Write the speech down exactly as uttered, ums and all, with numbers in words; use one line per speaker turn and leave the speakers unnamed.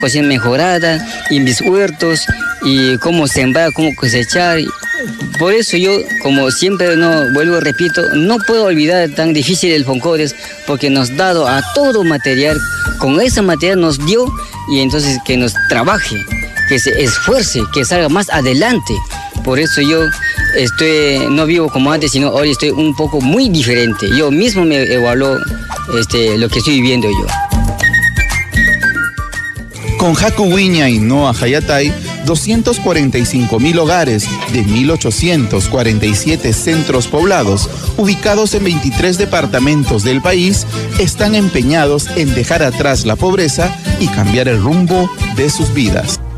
cocina mejorada, y mis huertos, y cómo sembrar, cómo cosechar. Por eso yo, como siempre, no vuelvo, repito, no puedo olvidar tan difícil el Foncores, porque nos ha dado a todo material, con ese material nos dio, y entonces que nos trabaje, que se esfuerce, que salga más adelante. Por eso yo estoy, no vivo como antes, sino hoy estoy un poco muy diferente. Yo mismo me evaluo este, lo que estoy viviendo yo.
Con Jacuwiña y Noa Hayatay, doscientos cuarenta y cinco mil hogares de mil ochocientos cuarenta y siete centros poblados, ubicados en veintitrés departamentos del país, están empeñados en dejar atrás la pobreza y cambiar el rumbo de sus vidas.